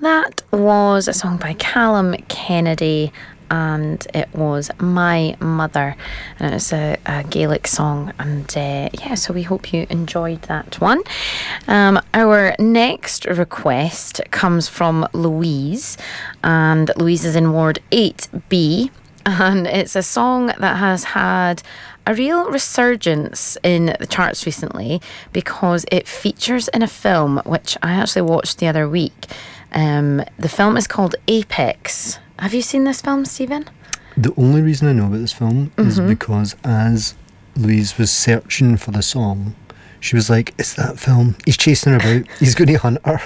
That was a song by Callum Kennedy, and it was My Mother, and it's a Gaelic song, and so we hope you enjoyed that one. Our next request comes from Louise, and Louise is in Ward 8B, and it's a song that has had a real resurgence in the charts recently because it features in a film which I actually watched the other week. The film is called Apex. Have you seen this film, Stephen? The only reason I know about this film is because as Louise was searching for the song, she was like, "It's that film. He's chasing her about. He's going to hunt her."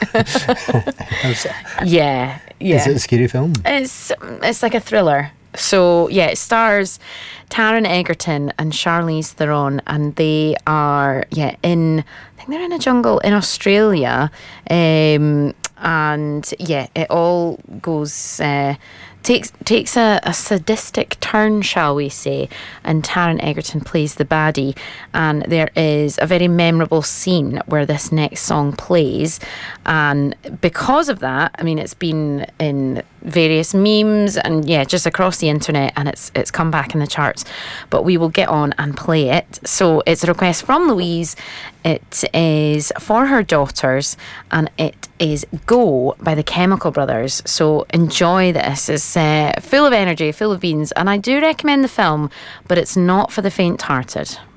Yeah. Is it a scary film? It's like a thriller. So, yeah, it stars Taron Egerton and Charlize Theron, and they are, I think they're in a jungle in Australia, and, it all goes... takes a sadistic turn, shall we say, and Taron Egerton plays the baddie, and there is a very memorable scene where this next song plays, and because of that, I mean, it's been in various memes and just across the internet, and it's come back in the charts, but we will get on and play it. So it's a request from Louise. It is for her daughters, and it is Go by the Chemical Brothers. So enjoy this. It's full of energy, full of beans, and I do recommend the film, but it's not for the faint-hearted.